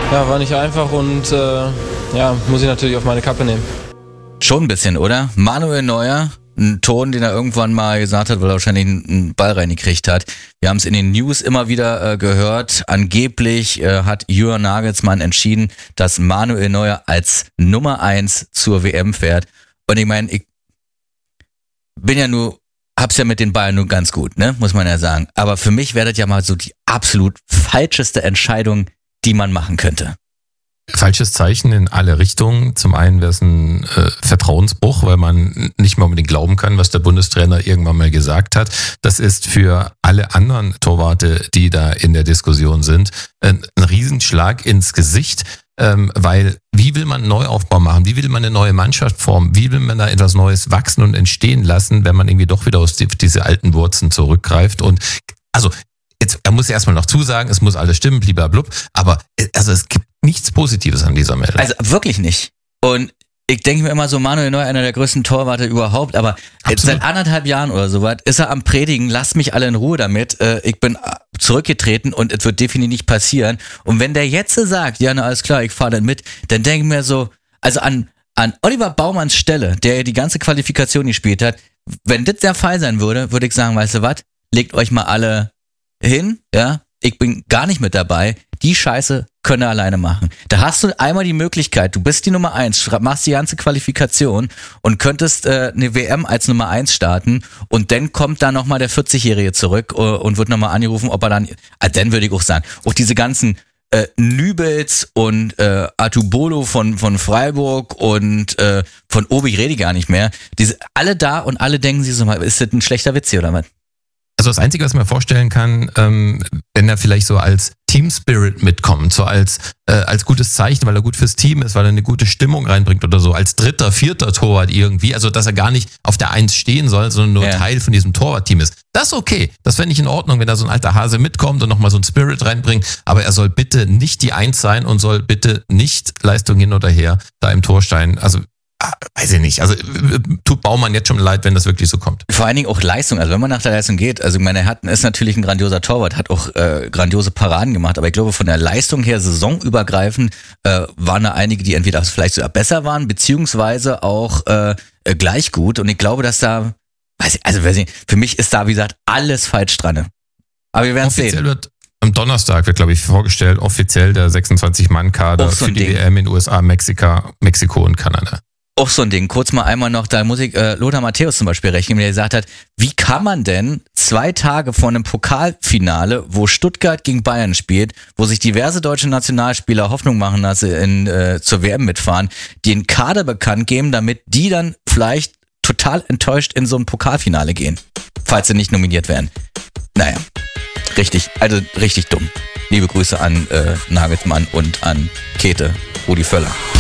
Ja, war nicht einfach und muss ich natürlich auf meine Kappe nehmen. Schon ein bisschen, oder? Manuel Neuer, ein Ton, den er irgendwann mal gesagt hat, weil er wahrscheinlich einen Ball reingekriegt hat. Wir haben es in den News immer wieder gehört. Angeblich hat Julian Nagelsmann entschieden, dass Manuel Neuer als Nummer 1 zur WM fährt. Und ich meine, ich hab's ja mit den Bayern nur ganz gut, ne, muss man ja sagen. Aber für mich wäre das ja mal so die absolut falscheste Entscheidung, die man machen könnte. Falsches Zeichen in alle Richtungen. Zum einen wäre es ein Vertrauensbruch, weil man nicht mehr unbedingt glauben kann, was der Bundestrainer irgendwann mal gesagt hat. Das ist für alle anderen Torwarte, die da in der Diskussion sind, ein Riesenschlag ins Gesicht. Weil wie will man einen Neuaufbau machen? Wie will man eine neue Mannschaft formen? Wie will man da etwas Neues wachsen und entstehen lassen, wenn man irgendwie doch wieder aus diese alten Wurzeln zurückgreift? Und also jetzt, er muss erstmal noch zusagen, es muss alles stimmen, blub, aber also es gibt nichts Positives an dieser Meldung. Also wirklich nicht. Und ich denke mir immer so, Manuel Neuer, einer der größten Torwarte überhaupt, aber seit 1,5 Jahren oder so was ist er am Predigen, lasst mich alle in Ruhe damit, ich bin zurückgetreten und es wird definitiv nicht passieren. Und wenn der jetzt sagt, ja, na alles klar, ich fahre dann mit, dann denke ich mir so, also an Oliver Baumanns Stelle, der ja die ganze Qualifikation gespielt hat, wenn das der Fall sein würde, würde ich sagen, weißt du was, legt euch mal alle hin, ja, ich bin gar nicht mit dabei, die Scheiße könnt ihr alleine machen. Da hast du einmal die Möglichkeit, du bist die Nummer 1, machst die ganze Qualifikation und könntest eine WM als Nummer 1 starten und dann kommt da nochmal der 40-Jährige zurück und wird nochmal angerufen, ob er dann würde ich auch sagen, auch diese ganzen Nübels und Artubolo von Freiburg und von Obi, ich rede gar nicht mehr, alle da und alle denken sich so mal, ist das ein schlechter Witz hier oder was? Also das Einzige, was ich mir vorstellen kann, wenn er vielleicht so als Team Spirit mitkommt, so als gutes Zeichen, weil er gut fürs Team ist, weil er eine gute Stimmung reinbringt oder so, als 3., 4. Torwart irgendwie, also dass er gar nicht auf der 1 stehen soll, sondern nur Teil von diesem Torwartteam ist. Das ist okay, das fände ich in Ordnung, wenn da so ein alter Hase mitkommt und nochmal so ein Spirit reinbringt, aber er soll bitte nicht die 1 sein und soll bitte nicht Leistung hin oder her da im Torstein, also weiß ich nicht. Also tut Baumann jetzt schon leid, wenn das wirklich so kommt. Vor allen Dingen auch Leistung. Also wenn man nach der Leistung geht, also ich meine, er ist natürlich ein grandioser Torwart, hat auch grandiose Paraden gemacht, aber ich glaube von der Leistung her saisonübergreifend waren da einige, die entweder vielleicht sogar besser waren, beziehungsweise auch gleich gut. Und ich glaube, dass da, für mich ist da, wie gesagt, alles falsch dran. Aber wir werden es sehen. Am Donnerstag wird, glaube ich, vorgestellt, offiziell der 26-Mann-Kader für die WM in USA, Mexiko und Kanada. Auch so ein Ding. Kurz mal einmal noch, da muss ich Lothar Matthäus zum Beispiel rechnen, der gesagt hat, wie kann man denn 2 Tage vor einem Pokalfinale, wo Stuttgart gegen Bayern spielt, wo sich diverse deutsche Nationalspieler Hoffnung machen lassen, zur WM mitfahren, den Kader bekannt geben, damit die dann vielleicht total enttäuscht in so ein Pokalfinale gehen, falls sie nicht nominiert werden. Naja, richtig dumm. Liebe Grüße an Nagelsmann und an Käthe, Rudi Völler.